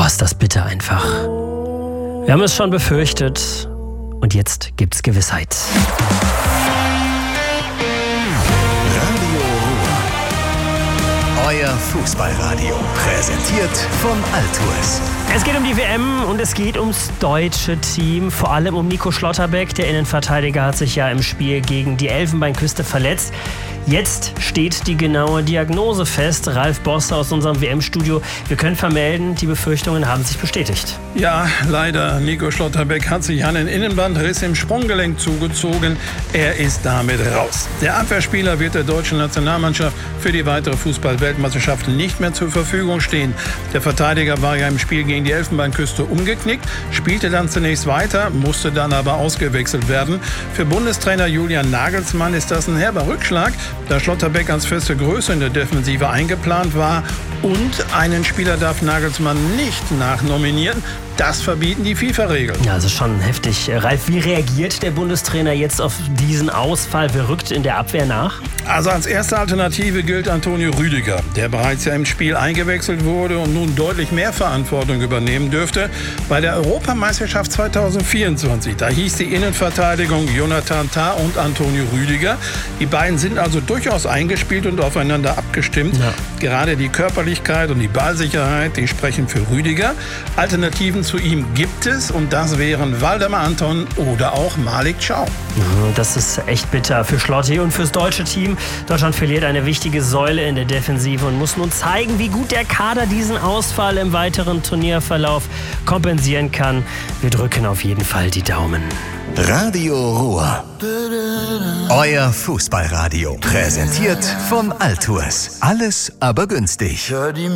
Boah, ist das bitter einfach. Wir haben es schon befürchtet und jetzt gibt's Gewissheit. Radio Ruhr. Euer Fußballradio. Präsentiert von Altues. Es geht um die WM und es geht ums deutsche Team, vor allem um Nico Schlotterbeck. Der Innenverteidiger hat sich ja im Spiel gegen die Elfenbeinküste verletzt. Jetzt steht die genaue Diagnose fest. Ralf Bosse aus unserem WM-Studio. Wir können vermelden, die Befürchtungen haben sich bestätigt. Ja, leider. Nico Schlotterbeck hat sich einen Innenbandriss im Sprunggelenk zugezogen. Er ist damit raus. Der Abwehrspieler wird der deutschen Nationalmannschaft für die weitere Fußball-Weltmeisterschaft nicht mehr zur Verfügung stehen. Der Verteidiger war ja im Spiel gegen die Elfenbeinküste umgeknickt, spielte dann zunächst weiter, musste dann aber ausgewechselt werden. Für Bundestrainer Julian Nagelsmann ist das ein herber Rückschlag, da Schlotterbeck als feste Größe in der Defensive eingeplant war. Und einen Spieler darf Nagelsmann nicht nachnominieren. Das verbieten die FIFA-Regeln. Ja, also schon heftig. Ralf, wie reagiert der Bundestrainer jetzt auf diesen Ausfall? Wer rückt in der Abwehr nach? Also als erste Alternative gilt Antonio Rüdiger, der bereits ja im Spiel eingewechselt wurde und nun deutlich mehr Verantwortung übernehmen dürfte. Bei der Europameisterschaft 2024, da hieß die Innenverteidigung Jonathan Tah und Antonio Rüdiger. Die beiden sind also durchaus eingespielt und aufeinander abgestimmt. Ja. Gerade die Körperlichkeit und die Ballsicherheit, die sprechen für Rüdiger. Alternativen zu ihm gibt es und das wären Waldemar Anton oder auch Malik Thiaw. Das ist echt bitter für Schlotti und fürs deutsche Team. Deutschland verliert eine wichtige Säule in der Defensive und muss nun zeigen, wie gut der Kader diesen Ausfall im weiteren Turnierverlauf kompensieren kann. Wir drücken auf jeden Fall die Daumen. Radio Ruhr. Euer Fußballradio. Präsentiert von Altues. Alles aber günstig.